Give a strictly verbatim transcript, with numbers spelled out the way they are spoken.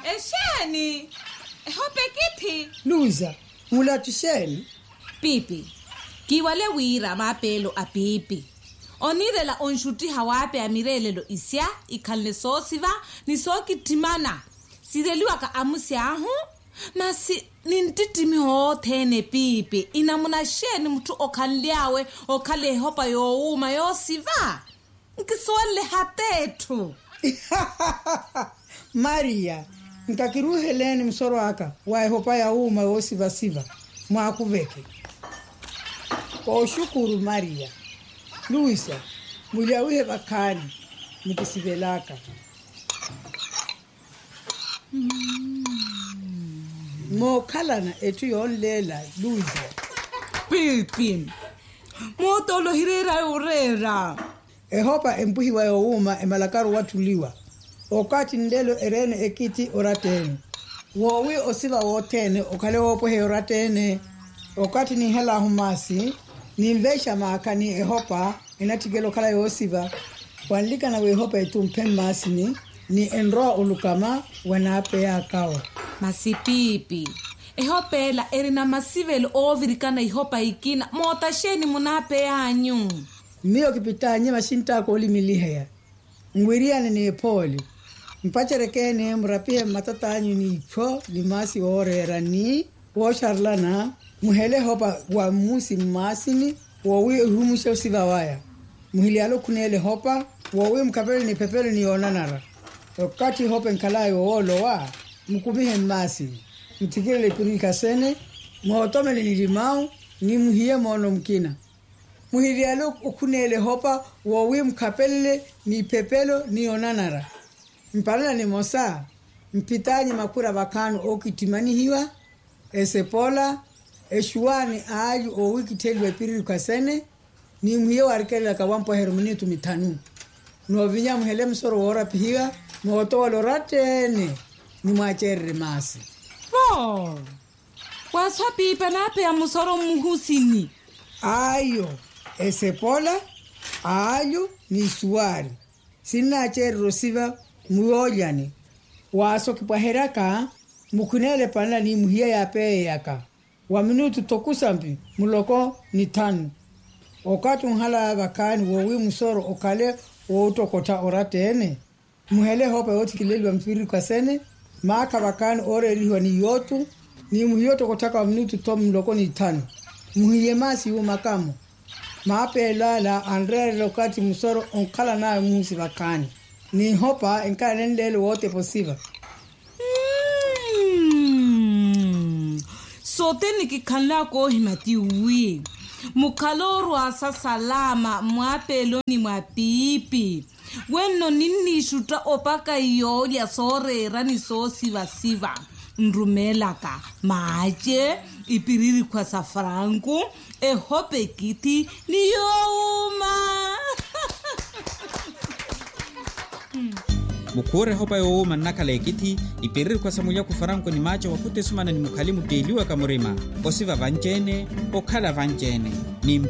Esheni. Ehope kithi. Luza, mula tusheni. Pipi. Kiwale wira mapelo a pipi. Onirela onshuti hawape amirelelo isya ikalne sosiva ni soki timana. Sideliwa ka amusi ahu. Masi nintitimi hothene pipi. Inamuna sheni mtu okanliawe okale hopa yo uma yo siva. Nkiswale hatetu. Maria, nkakiruheleni msoro aka. Wae hopa ya uma yo siva siva. Mwakuveke. Kwa shukuru Maria. Luisa, muliawihe bakani. Mukisibelaka. Mm. Mo kalana etu yon lela, Luisa. Pipi. Mo tolo hirera urera. Ehopa empuhi wa youma emalakaru watuliwa. Okati ndelo erene ekiti oratene. Wowi osiva wotene okale wopohe oratene. Okati ni hela humasi. Ni mvesha maakani ehopa inatigelo kala yosiva. Wanlika na wehopa etu mpemasi ni. Ni enroa ulukama wanape ya kawa. Masipipi. Ehopela erina masivelo ovirikana ihopa ikina. Mota sheni munape ya anyu. Miyo kipita nye masinta koli miliheya. Ngwiriane ni epoli. Mpacherekene mrapie matata anyu ni ipo. Limasi orera ni. Wosharlana. Muhele hopa wa musi masini. Wawi humusha usiva waya. Muhili alo kunele hopa. Wawi mkapele ni pepele ni onanara. Wakati hopa nkalaye wolo wa. Mkumihe masini. Mtikile ipurika sene. Mwaotomele ni limau. Ni muhiye mono mkina. Muhilialo ukunele hopa wawi mkapele ni pepelo ni onanara. Mpalala ni mosa. Mpitanyi makura bakanu okitimani hiwa. Esepola. Eshuani aaju o wiki telwe piriru kasene. Ni muhiye warikele kawampo heruminitu mitanu. Nuwavinya muhele msoro wora pihiwa. Mwotowa loratene. Ni mwachere masi. Oh. Waswa pipa nape ya musoro muhusini. Ayo. Esepola. Ayo ni suwari. Sina chere rosiva muoyani. Waso kipaheraka. Mukunele panla ni muhiye ya peye yaka. Wa minutu tokusampi. Muloko ni tanu. Okatu mhala bakani wowi musoro okale wotokota oratene. Muhele hopa yoti kilelu wa mpiri kwa sene. Maaka bakani ore rihuwa ni yotu. Ni muhiyoto kotaka wa minutu tomu muloko ni tanu. Muhiye masi yu makamu. Maape lala andre lokati musoro onkala na muhusi bakani. Ni hopa enkala nendele wote posiva. Mm. Sote nikikanla ko himati uwi. Mukaloru asa salama mwapelo ni mwapipi. Weno nini shuta opaka iyo ya sorera ni so siva siva. Nrumelaka maache ipiriri kwa safrangu ehope kiti ni youma. Mukure hopa youma nakale kiti ipiriri kwa samuya kufarangu ni maache wakute sumana ni mukalimu deliwa kamurima. Osiva vanjene, okala vanjene. Ni